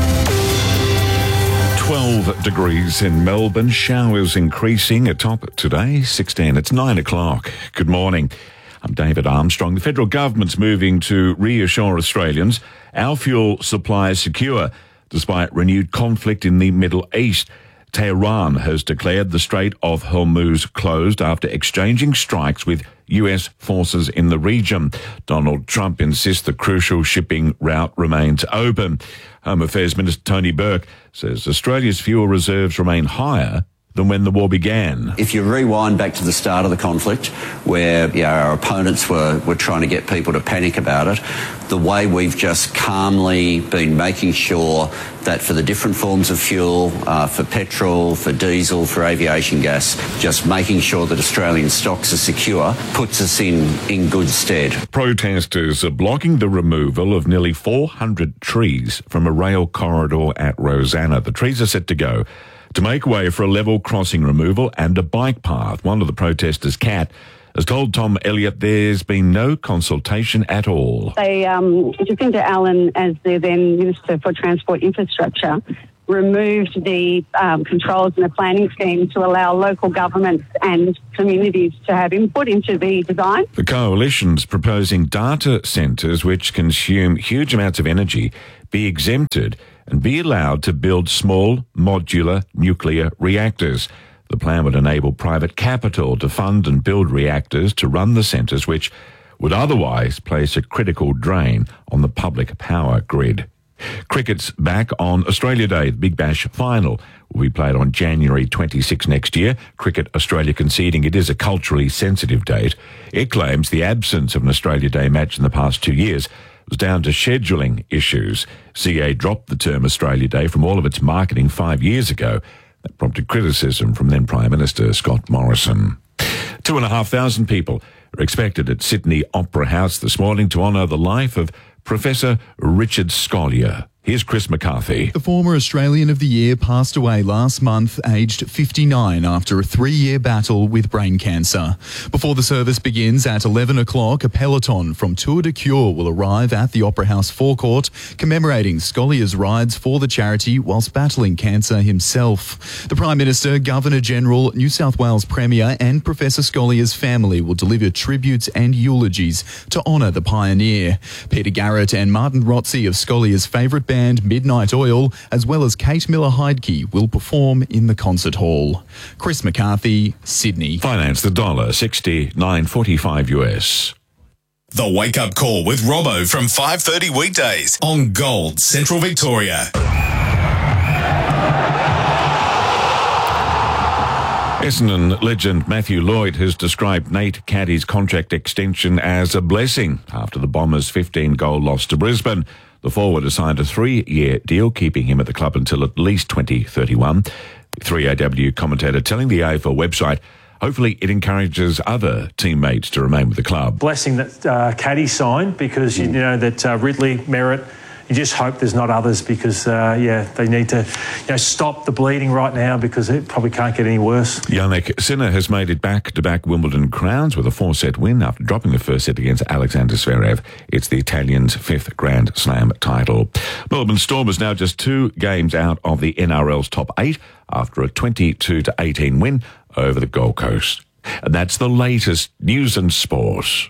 twelve degrees in Melbourne. Showers increasing atop today. sixteen. It's nine o'clock. Good morning. I'm David Armstrong. The federal government's moving to reassure Australians our fuel supply is secure despite renewed conflict in the Middle East. Tehran has declared the Strait of Hormuz closed after exchanging strikes with U S forces in the region. Donald Trump insists the crucial shipping route remains open. Home Affairs Minister Tony Burke says Australia's fuel reserves remain higher than when the war began. If you rewind back to the start of the conflict, where you know, our opponents were, were trying to get people to panic about it, the way we've just calmly been making sure that for the different forms of fuel, uh, for petrol, for diesel, for aviation gas, just making sure that Australian stocks are secure puts us in, in good stead. Protesters are blocking the removal of nearly four hundred trees from a rail corridor at Rosanna. The trees are set to go to make way for a level crossing removal and a bike path. One of the protesters, Kat, has told Tom Elliott there's been no consultation at all. They, um, Jacinda Allen, as the then Minister for Transport Infrastructure, removed the um, controls in the planning scheme to allow local governments and communities to have input into the design. The coalition's proposing data centres, which consume huge amounts of energy, be exempted and be allowed to build small modular nuclear reactors. The plan would enable private capital to fund and build reactors to run the centres, which would otherwise place a critical drain on the public power grid. Cricket's back on Australia Day. The Big Bash final will be played on January twenty-sixth next year. Cricket Australia conceding it is a culturally sensitive date. It claims the absence of an Australia Day match in the past two years was down to scheduling issues. C A dropped the term Australia Day from all of its marketing five years ago. That prompted criticism from then Prime Minister Scott Morrison. Two and a half thousand people are expected at Sydney Opera House this morning to honour the life of Professor Richard Scolyer. Here's Chris McCarthy. The former Australian of the Year passed away last month, aged fifty-nine, after a three-year battle with brain cancer. Before the service begins at eleven o'clock, a peloton from Tour de Cure will arrive at the Opera House forecourt, commemorating Scolyer's rides for the charity whilst battling cancer himself. The Prime Minister, Governor-General, New South Wales Premier and Professor Scolyer's family will deliver tributes and eulogies to honour the pioneer. Peter Garrett and Martin Rotzi of Scolyer's favourite band Midnight Oil, as well as Kate Miller-Heidke, will perform in the concert hall. Chris McCarthy, Sydney. Finance the dollar, sixty-nine forty-five U S. The Wake Up Call with Robbo from five thirty weekdays on Gold Central Victoria. Essendon legend Matthew Lloyd has described Nate Caddy's contract extension as a blessing after the Bombers' fifteen-goal loss to Brisbane. The forward has signed a three-year deal, keeping him at the club until at least twenty thirty-one. three A W commentator telling the A F L website, hopefully it encourages other teammates to remain with the club. Blessing that uh, Caddy signed, because you know that uh, Ridley, Merritt, you just hope there's not others, because, uh, yeah, they need to you know, stop the bleeding right now, because it probably can't get any worse. Yannick Sinner has made it back-to-back Wimbledon crowns with a four-set win after dropping the first set against Alexander Zverev. It's the Italian's fifth Grand Slam title. Melbourne Storm is now just two games out of the N R L's top eight after a twenty-two to eighteen win over the Gold Coast. And that's the latest news and sport.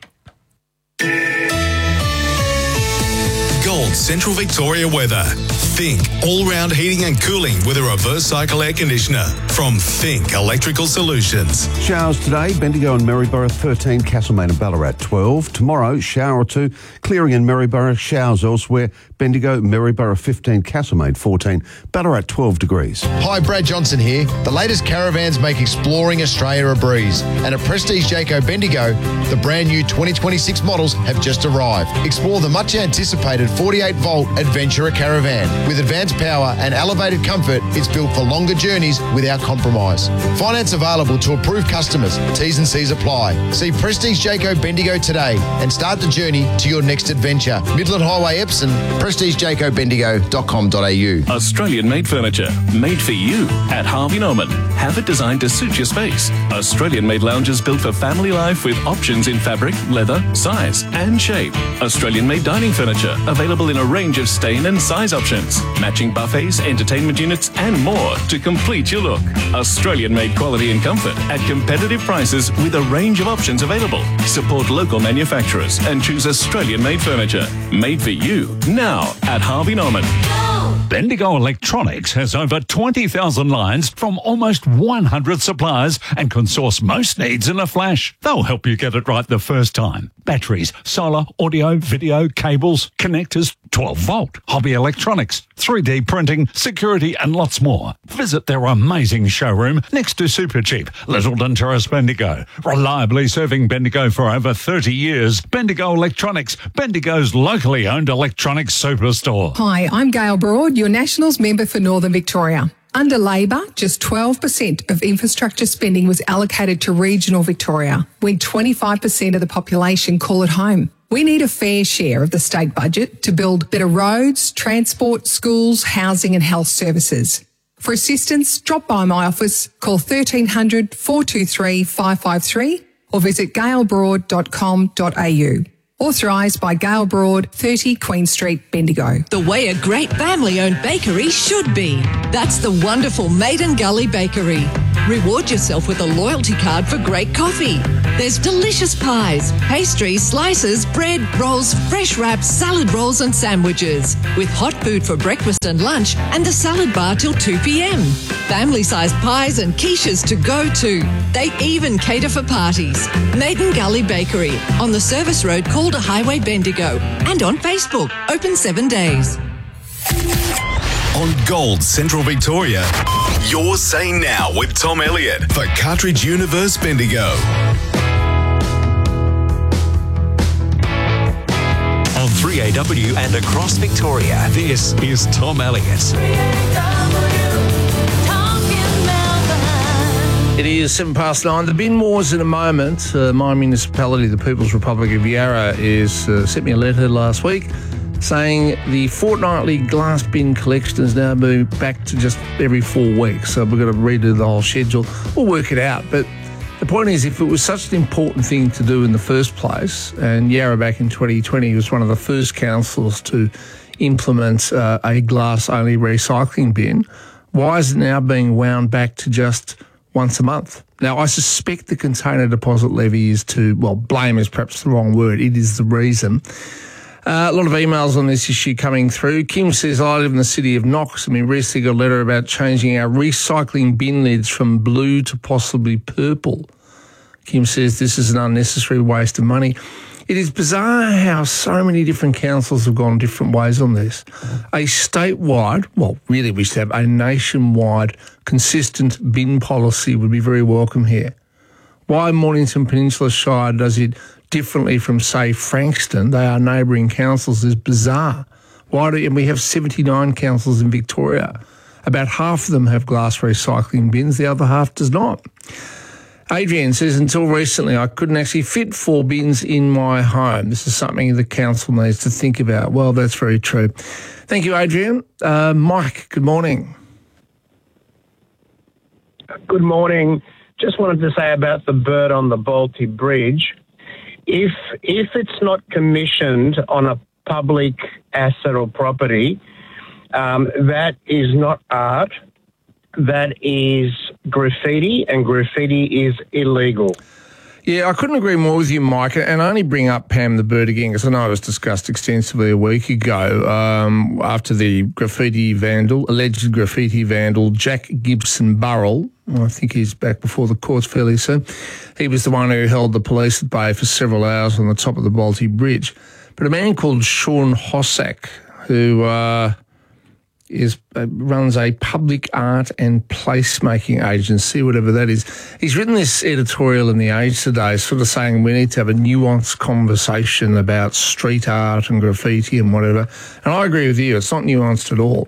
Gold Central Victoria weather. Think all-round heating and cooling with a reverse cycle air conditioner from Think Electrical Solutions. Showers today, Bendigo and Maryborough thirteen, Castlemaine and Ballarat twelve. Tomorrow, shower or two, clearing in Maryborough, showers elsewhere, Bendigo, Maryborough fifteen, Castlemaine fourteen, Ballarat twelve degrees. Hi, Brad Johnson here. The latest caravans make exploring Australia a breeze. And at Prestige Jayco Bendigo, the brand new twenty twenty-six models have just arrived. Explore the much anticipated forty-eight volt Adventurer Caravan. With advanced power and elevated comfort, it's built for longer journeys without compromise. Finance available to approved customers. T's and C's apply. See Prestige Jayco Bendigo today and start the journey to your next adventure. Midland Highway, Epsom, prestige jayco bendigo dot com dot a u. Australian-made furniture, made for you at Harvey Norman. Have it designed to suit your space. Australian-made lounges built for family life with options in fabric, leather, size and shape. Australian-made dining furniture, available in a range of stain and size options. Matching buffets, entertainment units and more to complete your look. Australian-made quality and comfort at competitive prices with a range of options available. Support local manufacturers and choose Australian-made furniture. Made for you now at Harvey Norman. Bendigo Electronics has over twenty thousand lines from almost one hundred suppliers and can source most needs in a flash. They'll help you get it right the first time. Batteries, solar, audio, video, cables, connectors, twelve volt, hobby electronics, three D printing, security and lots more. Visit their amazing showroom next to Supercheap, Littleton Terrace, Bendigo. Reliably serving Bendigo for over thirty years. Bendigo Electronics, Bendigo's locally owned electronics superstore. Hi, I'm Gail Broad, your Nationals member for Northern Victoria. Under Labor, just twelve percent of infrastructure spending was allocated to regional Victoria, when twenty-five percent of the population call it home. We need a fair share of the state budget to build better roads, transport, schools, housing and health services. For assistance, drop by my office, call thirteen hundred, four two three, five five three or visit gail broad dot com dot a u. Authorised by Gail Broad, thirty Queen Street, Bendigo. The way a great family-owned bakery should be. That's the wonderful Maiden Gully Bakery. Reward yourself with a loyalty card for great coffee. There's delicious pies, pastries, slices, bread, rolls, fresh wraps, salad rolls and sandwiches. With hot food for breakfast and lunch and the salad bar till two p.m. Family-sized pies and quiches to go to. They even cater for parties. Maiden Gully Bakery on the service road called Highway Bendigo and on Facebook, open seven days. On Gold Central Victoria, you're saying now with Tom Elliott for Cartridge Universe Bendigo. On three A W and across Victoria, this is Tom Elliott. It is seven past nine. The bin wars in a moment. Uh, my municipality, the People's Republic of Yarra, is uh, sent me a letter last week saying the fortnightly glass bin collection has now moved back to just every four weeks. So we've got to redo the whole schedule. We'll work it out. But the point is, if it was such an important thing to do in the first place, and Yarra back in twenty twenty was one of the first councils to implement uh, a glass-only recycling bin, why is it now being wound back to just once a month? Now, I suspect the container deposit levy is to, well, blame is perhaps the wrong word. It is the reason. Uh, a lot of emails on this issue coming through. Kim says, I live in the city of Knox, and we recently got a letter about changing our recycling bin lids from blue to possibly purple. Kim says this is an unnecessary waste of money. It is bizarre how so many different councils have gone different ways on this. A statewide, well, really we should have a nationwide consistent bin policy would be very welcome here. Why Mornington Peninsula Shire does it differently from, say, Frankston, they are neighbouring councils, is bizarre. Why do and we have seventy-nine councils in Victoria. About half of them have glass recycling bins, the other half does not. Adrian says, until recently, I couldn't actually fit four bins in my home. This is something the council needs to think about. Well, that's very true. Thank you, Adrian. Uh, Mike, good morning. Good morning. Just wanted to say about the bird on the Balti Bridge. If if it's not commissioned on a public asset or property, um, that is not art. That is graffiti, and graffiti is illegal. Yeah, I couldn't agree more with you, Mike, and I only bring up Pam the Bird again because I know it was discussed extensively a week ago um, after the graffiti vandal, alleged graffiti vandal, Jack Gibson Burrell. I think he's back before the courts fairly soon. He was the one who held the police at bay for several hours on the top of the Balti Bridge. But a man called Sean Hossack, who uh, is uh, runs a public art and placemaking agency, whatever that is. He's written this editorial in The Age today sort of saying we need to have a nuanced conversation about street art and graffiti and whatever. And I agree with you, it's not nuanced at all.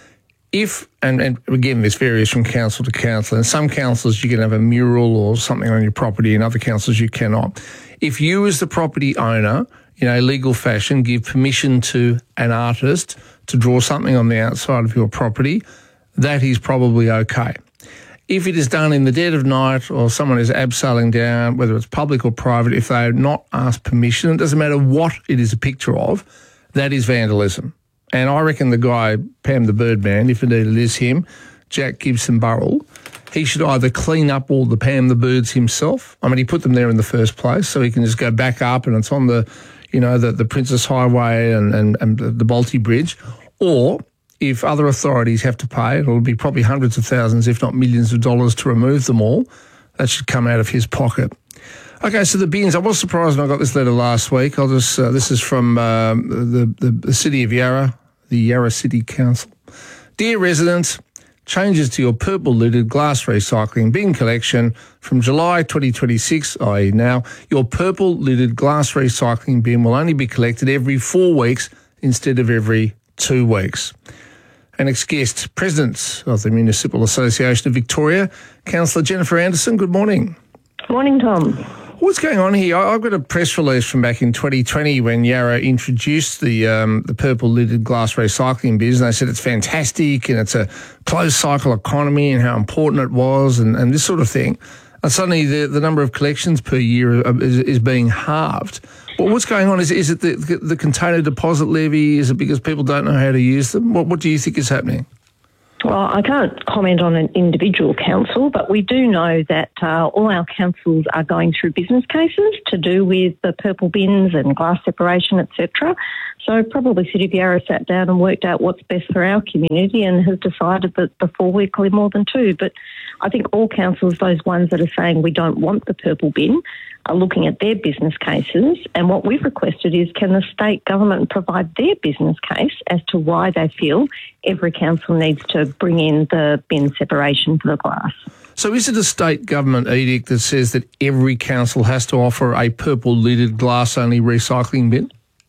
If, and, and again, this varies from council to council. In some councils you can have a mural or something on your property, in other councils you cannot. If you as the property owner, in a legal fashion, give permission to an artist to draw something on the outside of your property, that is probably okay. If it is done in the dead of night or someone is abseiling down, whether it's public or private, if they are not asked permission, it doesn't matter what it is a picture of, that is vandalism. And I reckon the guy, Pam the Birdman, if indeed it is him, Jack Gibson Burrell, he should either clean up all the Pam the Birds himself. I mean, he put them there in the first place, so he can just go back up and it's on the, you know, the, the Princess Highway and, and, and the Balti Bridge. Or if other authorities have to pay, it'll be probably hundreds of thousands, if not millions of dollars to remove them all. That should come out of his pocket. Okay, so the bins. I was surprised when I got this letter last week. I'll just, uh, this is from um, the, the, the City of Yarra, the Yarra City Council. Dear residents, changes to your purple-lidded glass recycling bin collection from July twenty twenty-six, that is now, your purple-lidded glass recycling bin will only be collected every four weeks instead of every two weeks. Our next guest, President of the Municipal Association of Victoria, Councillor Jennifer Anderson. Good morning. Morning, Tom. What's going on here? I've got a press release from back in twenty twenty when Yarra introduced the um, the purple-lidded glass recycling bin. They said it's fantastic and it's a closed-cycle economy and how important it was and, and this sort of thing. And suddenly the, the number of collections per year is, is being halved. Well, what's going on? Is, is it the, the container deposit levy? Is it because people don't know how to use them? What, what do you think is happening? Well, I can't comment on an individual council, but we do know that uh, all our councils are going through business cases to do with the purple bins and glass separation, et cetera. So probably City of Yarra sat down and worked out what's best for our community and has decided that the four weekly more than two. But I think all councils, those ones that are saying we don't want the purple bin, are looking at their business cases, and what we've requested is can the state government provide their business case as to why they feel every council needs to bring in the bin separation for the glass. So is it a state government edict that says that every council has to offer a purple-lidded glass-only recycling bin?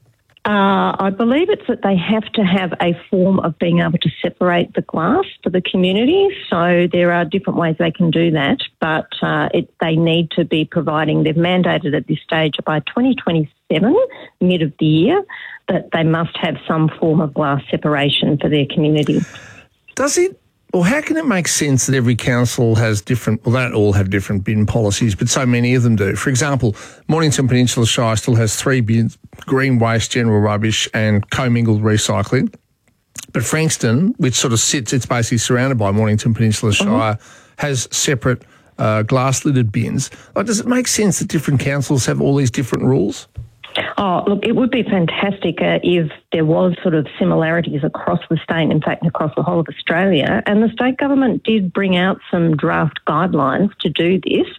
Uh, I believe it's that they have to have a form of being able to separate the glass for the community. So there are different ways they can do that, but uh, it, they need to be providing, they've mandated at this stage by twenty twenty-seven, mid of the year, that they must have some form of glass separation for their community. Does it, or how can it make sense that every council has different, well, they don't all have different bin policies, but so many of them do. For example, Mornington Peninsula Shire still has three bins, green waste, general rubbish and commingled recycling. But Frankston, which sort of sits, it's basically surrounded by Mornington Peninsula Shire, mm-hmm. has separate uh, glass-lidded bins. Like, does it make sense that different councils have all these different rules? Oh, look, it would be fantastic uh, if there was sort of similarities across the state, in fact, across the whole of Australia. And the state government did bring out some draft guidelines to do this.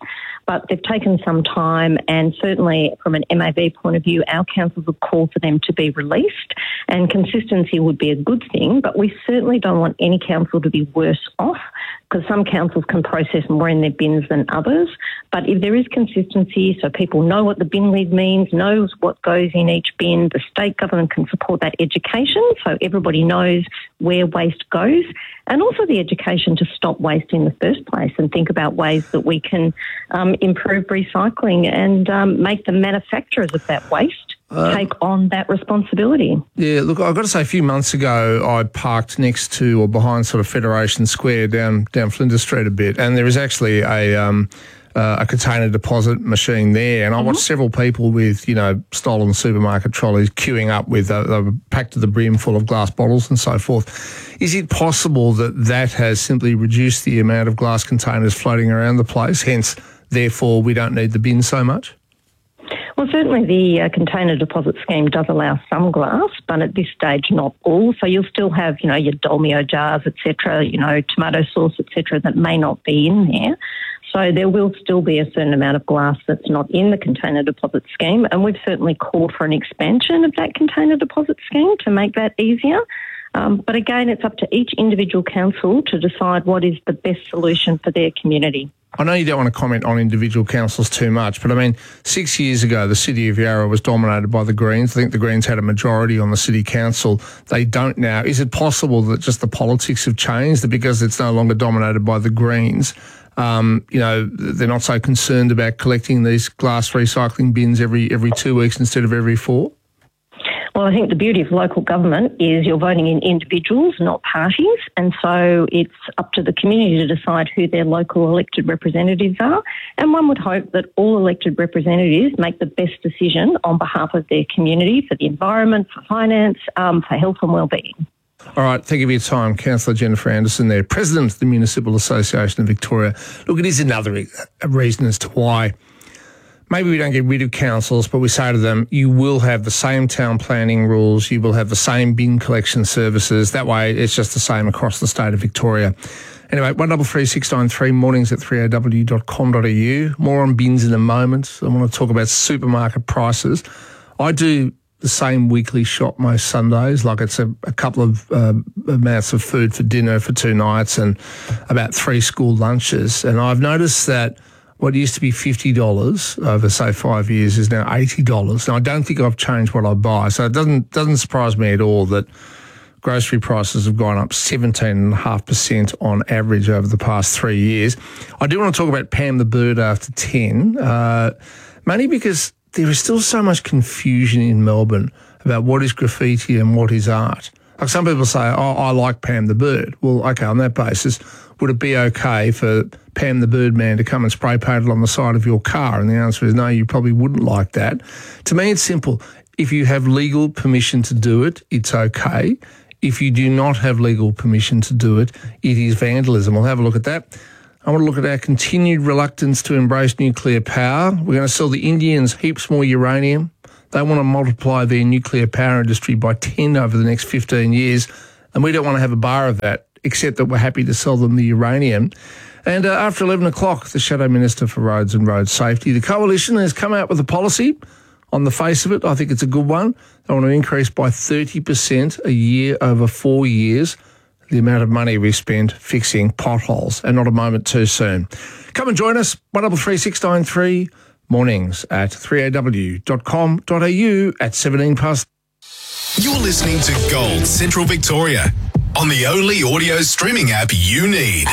But they've taken some time, and certainly from an M A V point of view, our councils have called for them to be released, and consistency would be a good thing, but we certainly don't want any council to be worse off, because some councils can process more in their bins than others. But if there is consistency, so people know what the bin lid means, knows what goes in each bin, the state government can support that education so everybody knows where waste goes, and also the education to stop waste in the first place and think about ways that we can um, improve recycling and um, make the manufacturers of that waste uh, take on that responsibility. Yeah, look, I've got to say, a few months ago, I parked next to or behind sort of Federation Square down down Flinders Street a bit, and there is actually a um, uh, a container deposit machine there, and I mm-hmm. watched several people with, you know, stolen supermarket trolleys queuing up with, uh, they were packed to the brim full of glass bottles and so forth. Is it possible that that has simply reduced the amount of glass containers floating around the place, hence, therefore, we don't need the bin so much? Well, certainly the uh, container deposit scheme does allow some glass, but at this stage not all. So you'll still have, you know, your Dolmio jars, et cetera, you know, tomato sauce, et cetera, that may not be in there. So there will still be a certain amount of glass that's not in the container deposit scheme, and we've certainly called for an expansion of that container deposit scheme to make that easier. Um, but again, it's up to each individual council to decide what is the best solution for their community. I know you don't want to comment on individual councils too much, but I mean, six years ago, the City of Yarra was dominated by the Greens. I think the Greens had a majority on the City Council. They don't now. Is it possible that just the politics have changed, that because it's no longer dominated by the Greens, um, you know, they're not so concerned about collecting these glass recycling bins every every two weeks instead of every four? Well, I think the beauty of local government is you're voting in individuals, not parties, and so it's up to the community to decide who their local elected representatives are, and one would hope that all elected representatives make the best decision on behalf of their community, for the environment, for finance, um, for health and wellbeing. All right, thank you for your time. Councillor Jennifer Anderson there, President of the Municipal Association of Victoria. Look, it is another reason as to why maybe we don't get rid of councils, but we say to them, you will have the same town planning rules, you will have the same bin collection services. That way, it's just the same across the state of Victoria. Anyway, one double three six nine three, mornings at three a w dot com dot a u. More on bins in a moment. I want to talk about supermarket prices. I do the same weekly shop most Sundays, like it's a, a couple of uh, amounts of food for dinner for two nights and about three school lunches. And I've noticed that what used to be fifty dollars over, say, five years is now eighty dollars. Now, I don't think I've changed what I buy, so it doesn't doesn't surprise me at all that grocery prices have gone up seventeen point five percent on average over the past three years. I do want to talk about Pam the Bird after ten, uh, mainly because there is still so much confusion in Melbourne about what is graffiti and what is art. Like, some people say, oh, I like Pam the Bird. Well, okay, on that basis, would it be okay for Pam the Birdman to come and spray paint it on the side of your car? And the answer is no, you probably wouldn't like that. To me, it's simple. If you have legal permission to do it, it's okay. If you do not have legal permission to do it, it is vandalism. We'll have a look at that. I want to look at our continued reluctance to embrace nuclear power. We're going to sell the Indians heaps more uranium. They want to multiply their nuclear power industry by ten over the next fifteen years, and we don't want to have a bar of that, except that we're happy to sell them the uranium. And uh, after eleven o'clock, the Shadow Minister for Roads and Road Safety, the Coalition has come out with a policy. On the face of it, I think it's a good one. They want to increase by thirty percent a year over four years the amount of money we spend fixing potholes, and not a moment too soon. Come and join us, one double three six nine three, mornings at three a w dot com dot a u at seventeen past. You're listening to Gold Central Victoria on the only audio streaming app you need.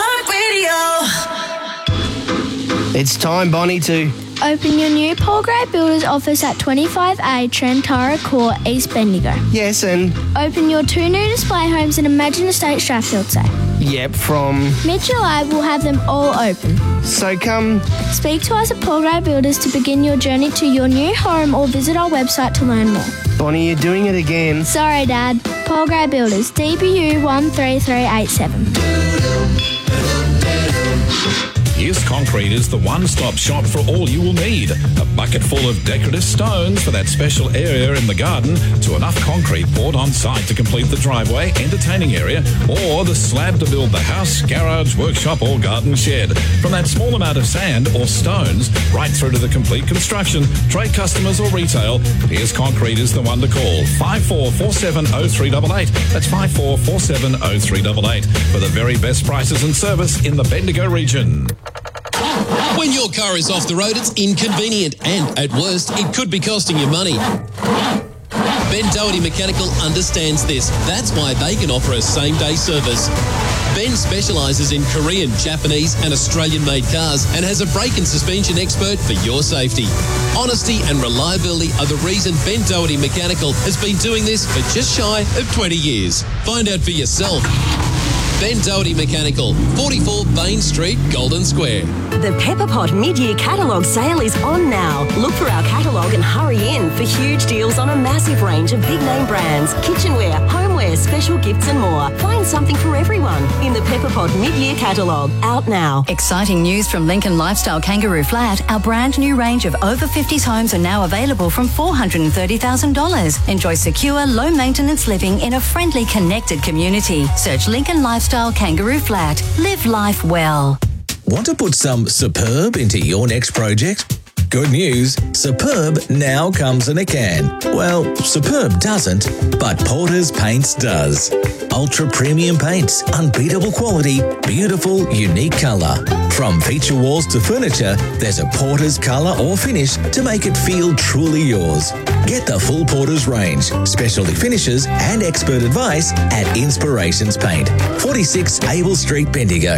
iHeartRadio. It's time, Bonnie, to open your new Paul Gray Builders office at twenty-five A Trentara Court, East Bendigo. Yes, and open your two new display homes in Imagine Estate, Strathfield. Yep, from Mitchell I will have them all open. So come speak to us at Paul Gray Builders to begin your journey to your new home, or visit our website to learn more. Bonnie, you're doing it again. Sorry, Dad. Paul Gray Builders, D B U one three three eight seven. Pierce Concrete is the one-stop shop for all you will need. A bucket full of decorative stones for that special area in the garden, to enough concrete poured on site to complete the driveway, entertaining area, or the slab to build the house, garage, workshop or garden shed. From that small amount of sand or stones right through to the complete construction, trade customers or retail, Pierce Concrete is the one to call. five four four seven oh three eight eight. That's five four four seven oh three eight eight for the very best prices and service in the Bendigo region. When your car is off the road, it's inconvenient and, at worst, it could be costing you money. Ben Doherty Mechanical understands this. That's why they can offer a same-day service. Ben specialises in Korean, Japanese and Australian-made cars and has a brake and suspension expert for your safety. Honesty and reliability are the reason Ben Doherty Mechanical has been doing this for just shy of twenty years. Find out for yourself. Ben Doherty Mechanical, forty-four Bain Street, Golden Square. The Pepper Pot mid-year catalogue sale is on now. Look for our catalogue and hurry in for huge deals on a massive range of big-name brands, kitchenware, homeware, special gifts and more. Find something for everyone in the Pepper Pot mid-year catalogue, out now. Exciting news from Lincoln Lifestyle Kangaroo Flat. Our brand new range of over fifties homes are now available from four hundred thirty thousand dollars. Enjoy secure, low-maintenance living in a friendly, connected community. Search Lincoln Lifestyle Kangaroo Flat. Live life well. Want to put some superb into your next project? Good news, Superb now comes in a can. Well, Superb doesn't, but Porter's Paints does. Ultra premium paints, unbeatable quality, beautiful, unique colour. From feature walls to furniture, there's a Porter's colour or finish to make it feel truly yours. Get the full Porter's range, specialty finishes and expert advice at Inspirations Paint, forty-six Abel Street, Bendigo.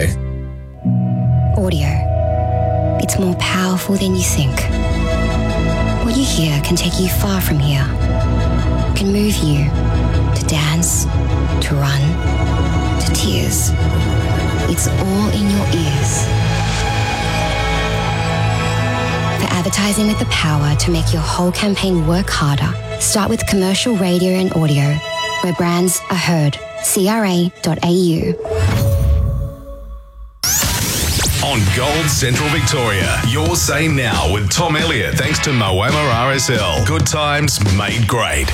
Audio. It's more powerful than you think. What you hear can take you far from here. Can move you to dance, to run, to tears. It's all in your ears. For advertising with the power to make your whole campaign work harder, start with commercial radio and audio, where brands are heard. C R A dot A U. On Gold Central Victoria, your say now with Tom Elliott, thanks to Moama R S L. Good times made great.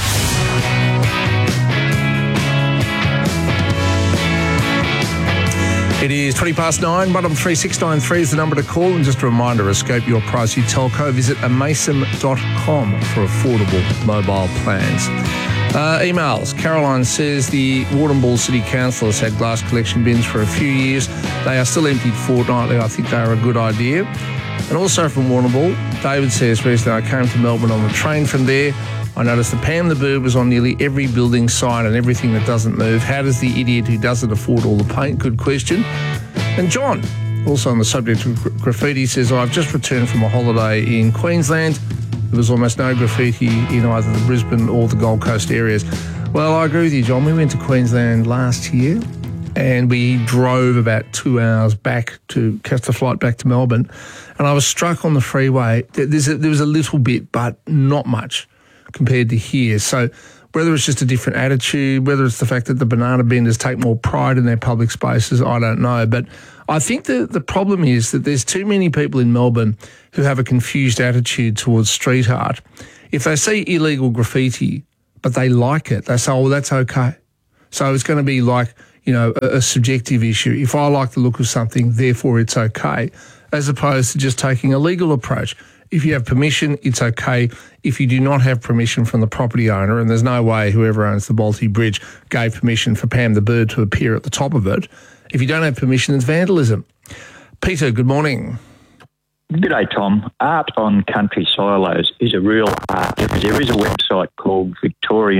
It is twenty past nine. Bottom three six nine three is the number to call. And just a reminder, escape your pricey telco. Visit amason dot com for affordable mobile plans. Uh, emails. Caroline says the Warrnambool City Council has had glass collection bins for a few years. They are still emptied fortnightly. I think they are a good idea. And also from Warrnambool, David says, recently I came to Melbourne on the train from there. I noticed that Pam the Bird was on nearly every building sign and everything that doesn't move. How does the idiot who doesn't afford all the paint? Good question. And John, also on the subject of gra- graffiti, says, I've just returned from a holiday in Queensland. There was almost no graffiti in either the Brisbane or the Gold Coast areas. Well, I agree with you, John. We went to Queensland last year and we drove about two hours back to catch the flight back to Melbourne. And I was struck on the freeway. There's a, there was a little bit, but not much compared to here. So whether it's just a different attitude, whether it's the fact that the banana benders take more pride in their public spaces, I don't know. But I think the, the problem is that there's too many people in Melbourne who have a confused attitude towards street art. If they see illegal graffiti, but they like it, they say, oh, well, that's okay. So it's going to be like, you know, a, a subjective issue. If I like the look of something, therefore it's okay, as opposed to just taking a legal approach. If you have permission, it's okay. If you do not have permission from the property owner, and there's no way whoever owns the Balti Bridge gave permission for Pam the Bird to appear at the top of it, if you don't have permission, it's vandalism. Peter, good morning. G'day, Tom. Art on country silos is a real art. There is a website called Victorian